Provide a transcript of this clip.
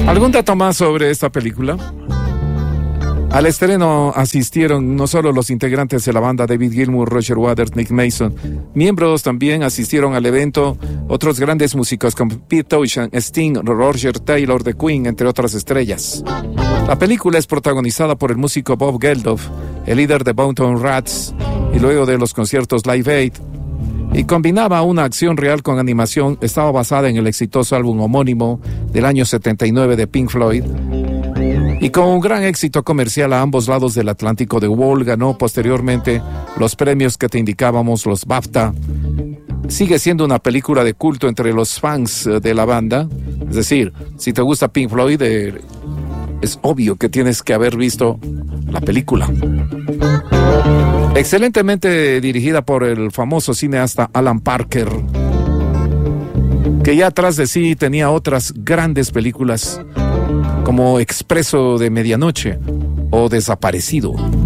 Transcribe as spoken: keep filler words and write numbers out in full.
¿Algún dato más sobre esta película? Al estreno asistieron no solo los integrantes de la banda David Gilmour, Roger Waters, Nick Mason. Miembros también asistieron al evento otros grandes músicos como Pete Townshend, Sting, Roger Taylor de Queen, entre otras estrellas. La película es protagonizada por el músico Bob Geldof, el líder de Boomtown Rats, y luego de los conciertos Live Aid, y combinaba una acción real con animación. Estaba basada en el exitoso álbum homónimo del año setenta y nueve de Pink Floyd, y con un gran éxito comercial a ambos lados del Atlántico. The Wall ganó posteriormente los premios que te indicábamos, los BAFTA. Sigue siendo una película de culto entre los fans de la banda. Es decir, si te gusta Pink Floyd, eh, es obvio que tienes que haber visto la película. Excelentemente dirigida por el famoso cineasta Alan Parker, que ya atrás de sí tenía otras grandes películas como Expreso de Medianoche o Desaparecido.